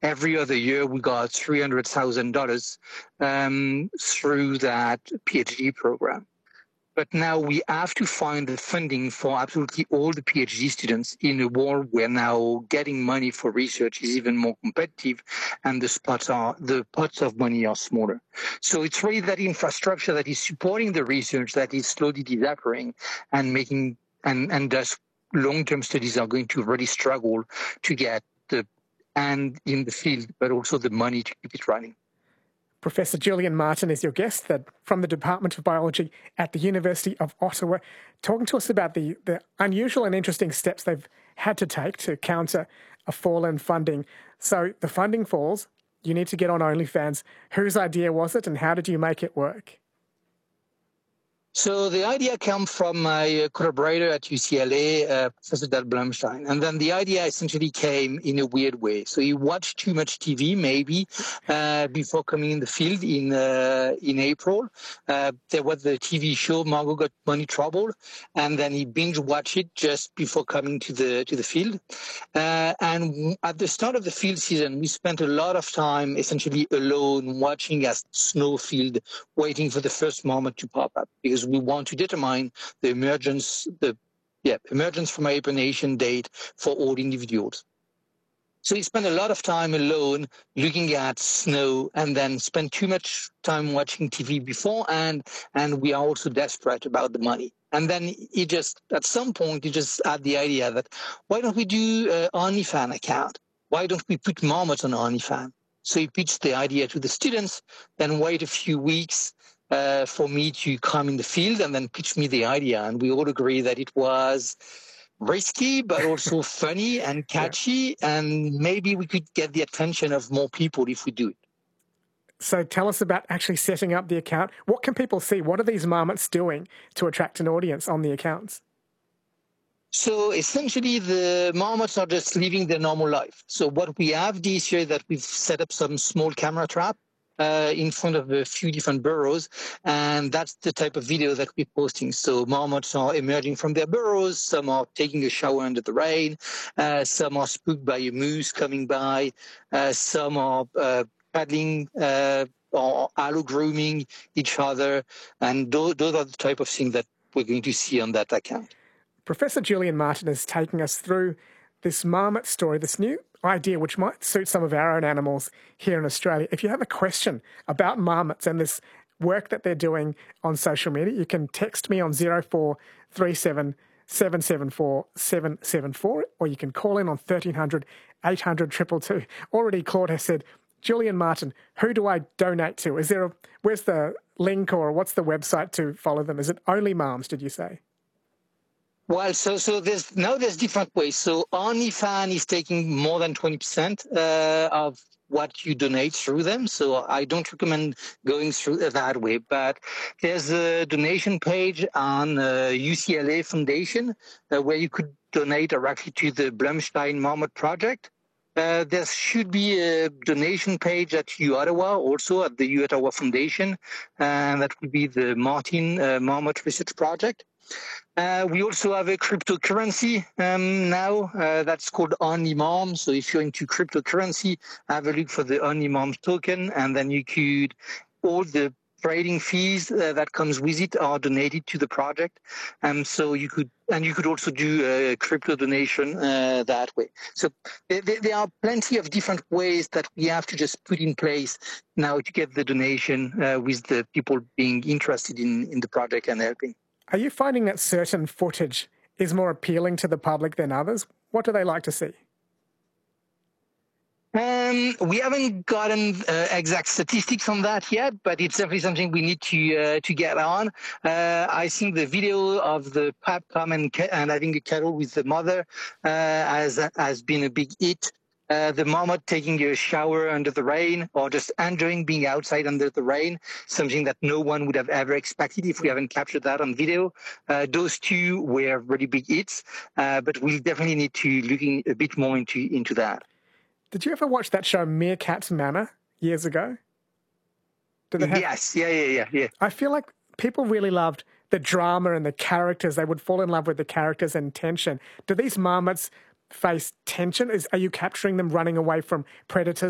every other year we got $300,000 through that PhD program. But now we have to find the funding for absolutely all the PhD students in a world where now getting money for research is even more competitive, and the pots of money are smaller. So it's really that infrastructure that is supporting the research that is slowly disappearing and making and thus long-term studies are going to really struggle to get the and in the field, but also the money to keep it running. Professor Julian Martin is your guest from the Department of Biology at the University of Ottawa, talking to us about the unusual and interesting steps they've had to take to counter a fall in funding. So the funding falls, you need to get on OnlyFans. Whose idea was it and how did you make it work? So the idea came from my collaborator at UCLA, Professor Dal Blumstein. And then the idea essentially came in a weird way. So he watched too much TV, maybe, before coming in the field in April. There was the TV show, Margot Got Money Trouble. And then he binge watched it just before coming to the field. And at the start of the field season, we spent a lot of time essentially alone watching a snow field, waiting for the first moment to pop up, because we want to determine the emergence from hibernation date for all individuals. So he spent a lot of time alone looking at snow and then spent too much time watching TV before, and we are also desperate about the money. And then at some point, he just had the idea that why don't we do an OnlyFans account? Why don't we put marmots on OnlyFans? So he pitched the idea to the students, then wait a few weeks for me to come in the field and then pitch me the idea. And we all agree that it was risky, but also funny and catchy. Yeah. And maybe we could get the attention of more people if we do it. So tell us about actually setting up the account. What can people see? What are these marmots doing to attract an audience on the accounts? So essentially, the marmots are just living their normal life. So what we have this year that we've set up some small camera trap in front of a few different burrows, and that's the type of video that we're posting. So marmots are emerging from their burrows, some are taking a shower under the rain, some are spooked by a moose coming by, some are paddling or allo-grooming each other, and those are the type of things that we're going to see on that account. Professor Julian Martin is taking us through this marmot story, this new idea which might suit some of our own animals here in Australia. If you have a question about marmots and this work that they're doing on social media, you can text me on 0437 774 774, or you can call in on 1300 800 222. Already Claude has said, Julian Martin, who do I donate to? Where's the link, or what's the website to follow them? Is it Only Moms, did you say? Well, so there's different ways. So OnlyFans is taking more than 20% of what you donate through them. So I don't recommend going through that way. But there's a donation page on UCLA Foundation where you could donate directly to the Blumstein Marmot Project. There should be a donation page at U Ottawa, also at the U Ottawa Foundation, and that would be the Martin Marmot Research Project. We also have a cryptocurrency now that's called OnlyMom. So if you're into cryptocurrency, have a look for the OnlyMom token, and then you could, all the trading fees that comes with it are donated to the project. So you could also do a crypto donation that way. So there are plenty of different ways that we have to just put in place now to get the donation with the people being interested in the project and helping. Are you finding that certain footage is more appealing to the public than others? What do they like to see? We haven't gotten exact statistics on that yet, but it's definitely something we need to get on. I think the video of the pup come and having a cuddle with the mother has been a big hit. The marmot taking a shower under the rain, or just enjoying being outside under the rain, something that no one would have ever expected if we haven't captured that on video. Those two were really big hits, but we definitely need to look a bit more into that. Did you ever watch that show Meerkat Manor years ago? Yes, yeah. I feel like people really loved the drama and the characters. They would fall in love with the characters and tension. Do these marmots face tension? Are you capturing them running away from predators